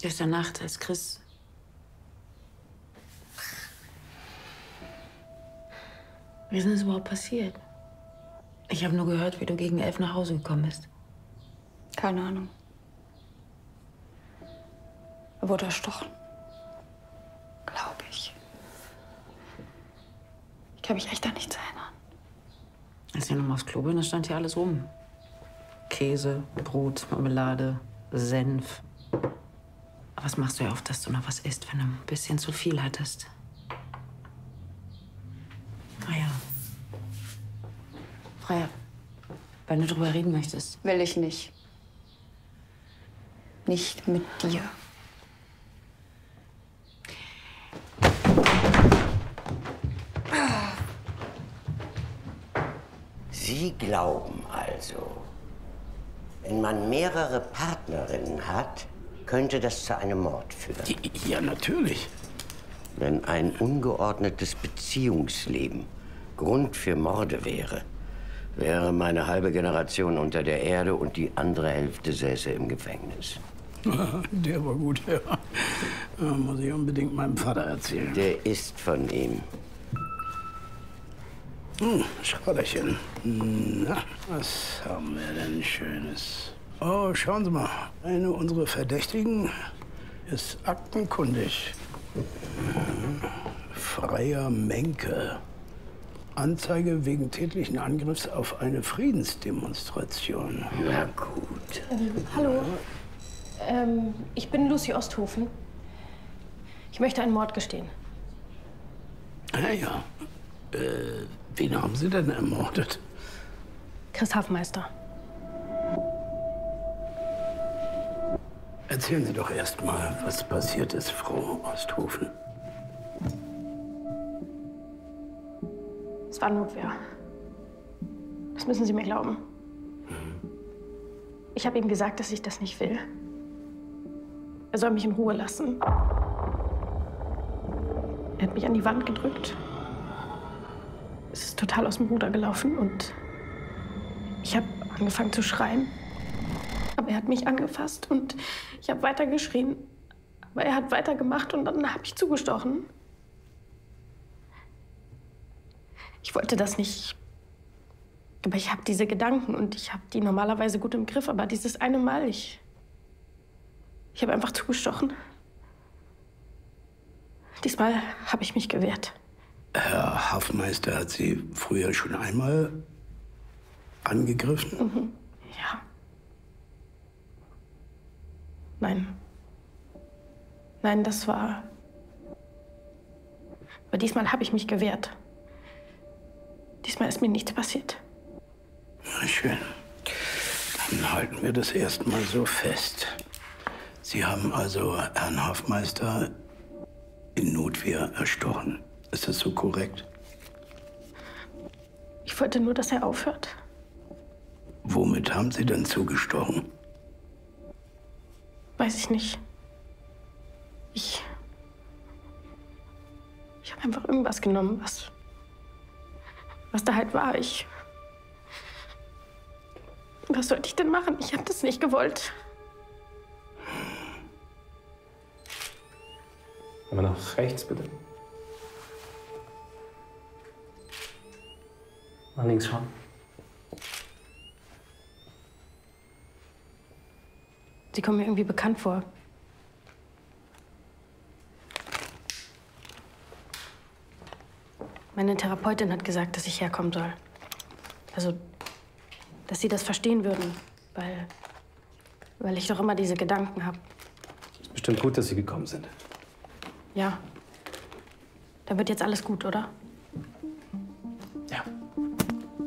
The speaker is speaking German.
Gestern Nacht, als Chris... Wie ist denn das überhaupt passiert? Ich habe nur gehört, wie du gegen 11 nach Hause gekommen bist. Keine Ahnung. Er wurde erstochen. Glaube ich. Ich kann mich echt an nichts erinnern. Als ich nochmal aufs Klo bin, da stand hier alles rum. Käse, Brot, Marmelade, Senf. Aber was machst du ja oft, dass du noch was isst, wenn du ein bisschen zu viel hattest? Freya. Freya, wenn du drüber reden möchtest. Will ich nicht. Nicht mit dir. Sie glauben also, wenn man mehrere Partnerinnen hat, könnte das zu einem Mord führen? Ja, natürlich. Wenn ein ungeordnetes Beziehungsleben Grund für Morde wäre, wäre meine halbe Generation unter der Erde und die andere Hälfte säße im Gefängnis. Der war gut, ja. Muss ich unbedingt meinem Vater erzählen. Der ist von ihm. Schrotterchen. Na, was haben wir denn Schönes? Oh, schauen Sie mal. Eine unserer Verdächtigen ist aktenkundig. Freya Menke. Anzeige wegen tätlichen Angriffs auf eine Friedensdemonstration. Na gut. Hallo. Ich bin Lucy Osthofen. Ich möchte einen Mord gestehen. Ah ja. Wen haben Sie denn ermordet? Chris Hafmeister. Erzählen Sie doch erst mal, was passiert ist, Frau Osthofen. Es war Notwehr. Das müssen Sie mir glauben. Ich habe ihm gesagt, dass ich das nicht will. Er soll mich in Ruhe lassen. Er hat mich an die Wand gedrückt. Es ist total aus dem Ruder gelaufen und ich habe angefangen zu schreien. Aber er hat mich angefasst und ich habe weiter geschrien. Aber er hat weitergemacht und dann habe ich zugestochen. Ich wollte das nicht. Aber ich habe diese Gedanken und ich habe die normalerweise gut im Griff. Aber dieses eine Mal, ich habe einfach zugestochen. Diesmal habe ich mich gewehrt. Herr Hafmeister hat Sie früher schon einmal angegriffen? Mhm. Ja. Nein. Nein, das war... Aber diesmal habe ich mich gewehrt. Diesmal ist mir nichts passiert. Na schön. Dann halten wir das erstmal so fest. Sie haben also Herrn Hafmeister in Notwehr erstochen. Ist das so korrekt? Ich wollte nur, dass er aufhört. Womit haben Sie denn zugestochen? Weiß ich nicht. Ich habe einfach irgendwas genommen, was da halt war. Was sollte ich denn machen? Ich habe das nicht gewollt. Einmal nach rechts, bitte. Nach links schauen. Sie kommen mir irgendwie bekannt vor. Meine Therapeutin hat gesagt, dass ich herkommen soll. Also, dass Sie das verstehen würden, weil ich doch immer diese Gedanken habe. Ist bestimmt gut, dass Sie gekommen sind. Ja. Da wird jetzt alles gut, oder?